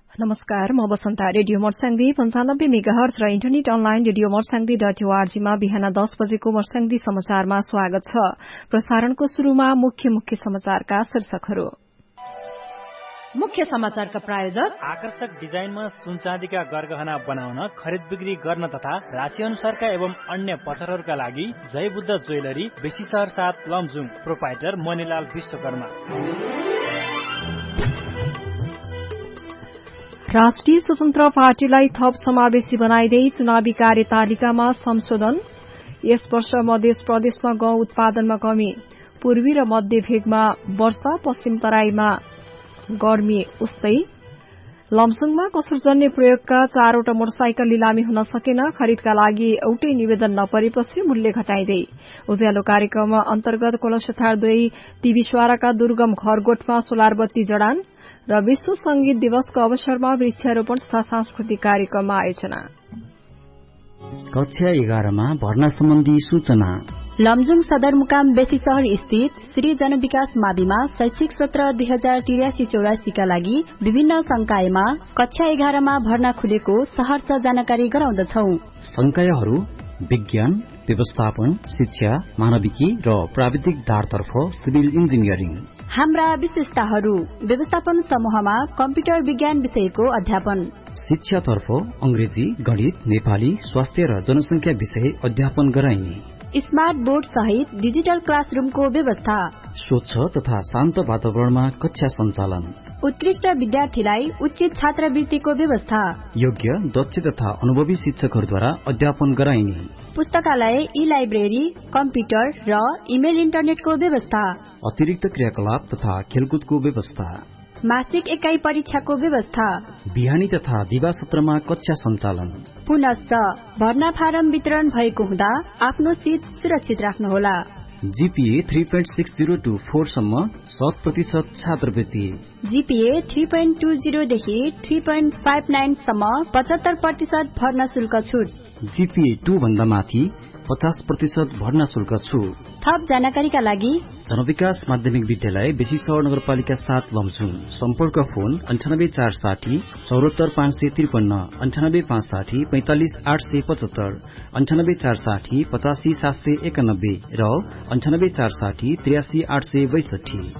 नमस्कार, म Basanta. Radio Marsyangdi 95 megahertz र इन्टरनेट अनलाइन रेडियो मर्स्याङ्दी.org मा बिहान 10 बजेको मर्स्याङ्दी समाचारमा स्वागत छ। प्रसारणको शुरूमा मुख्य समाचारका शीर्षकहरू। मुख्य समाचारका प्रायोजक आकर्षक डिजाइनमा सुनचाँदीका गरगहना बनाउन, खरिद बिक्री गर्न तथा राशि अनुसारका एवं अन्य पत्थरहरूका लागि जय बुद्ध ज्वेलरी, बेसी शहर 7 लमजुङ। प्रोपाइटर मणिलाल विश्वकर्मा। राष्ट्रिय स्वतन्त्र पार्टीलाई थप समावेशी बनाइदै चुनावी कार्यतालिकामा संशोधन। यस वर्ष मध्य प्रदेशमा गहुँ उत्पादनमा कमी। पूर्वी र मध्य भेगमा वर्षा, पश्चिम तराईमा गर्मी उस्तै। लमसुङमा कसुरजन्य प्रयोगका 4वटा मोटरसाइकल लिलामी हुन सकेन। खरिदका लागि एउटै निवेदन नपरेपछि मूल्य घटाइदै। उज्यालो कार्यक्रम अन्तर्गत कोलशथार 2 तिबिस्वाराका दुर्गम घरगोठमा सोलर बत्ती जडान र विश्व संगीत दिवसको अवसरमा वृक्षारोपण तथा सांस्कृतिक कार्यक्रममा आयोजना। कक्षा 11 मा भर्ना सम्बन्धी सूचना। लमजुङ सदरमुकाम बेसी शहर स्थित श्री जनविकास माविमा शैक्षिक सत्र 2083-84 का लागि विभिन्न संकायमा कक्षा 11 मा भर्ना खुलेको सहर्ष जानकारी गराउँदछौ। संकायहरू विज्ञान, व्यवस्थापन, शिक्षा, मानविकी र प्राविधिक धारतर्फ सिभिल इन्जिनियरिङ। हाम्रा विशेषताहरू: व्यवस्थापन समूहमा कम्प्युटर विज्ञान विषयको अध्यापन। शिक्षातर्फ अंग्रेजी, गणित, नेपाली, स्वास्थ्य र जनसंख्या विषय अध्यापन गराइने। स्मार्ट बोर्ड सहित डिजिटल क्लासरूमको व्यवस्था। स्वच्छ तथा शान्त वातावरणमा कक्षा सञ्चालन। उत्कृष्ट विद्यार्थीलाई उचित छात्रवृत्तिको व्यवस्था। योग्य, दक्ष तथा अनुभवी शिक्षकहरूद्वारा अध्यापन गराइने। पुस्तकालय, ई लाइब्रेरी, कम्प्युटर र इमेल इन्टरनेटको व्यवस्था। अतिरिक्त क्रियाकलाप तथा खेलकुदको व्यवस्था। मासिक एकाइ परीक्षाको व्यवस्था। बिहानी तथा दिवा सत्रमा कक्षा सञ्चालन। पुनश्च भर्ना फारम वितरण भएको हुँदा आफ्नो सीट सुरक्षित राख्नुहोला। जीपीए 3.60 to 4 सम्म 100% छात्रवृत्ति। जीपीए 3.20 देखि 3.59 सम्म 75% भर्ना शुल्क छुट। जीपीए 2 भन्दा माथि 50% भर्ना शुल्क छुट। थप जानकारीका लागि जनविकास माध्यमिक विद्यालय बेसी शहर नगरपालिका 7 लमजुङ। सम्पर्क फोन 98460 74553, 98560 45875, 98460 85791 र 98460 83862।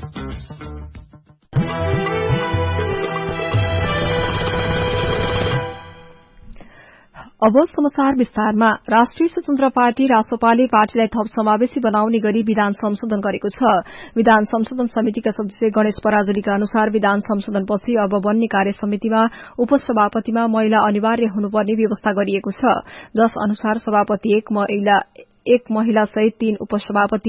अब समाचार विस्तारमा। राष्ट्रिय स्वतन्त्र पार्टी रासोपाले पार्टीलाई थप समावेशी बनाउने गरी विधान संशोधन गरेको छ। विधान संशोधन समितिका सदस्य गणेश पराजुलीका अनुसार विधान संशोधनपछि अब बन्ने कार्य समितिमा उपसभापतिमा महिला अनिवार्य हुनुपर्ने व्यवस्था गरिएको छ, जस अनुसार सभापति एक महिला सहित 3 उपसभापति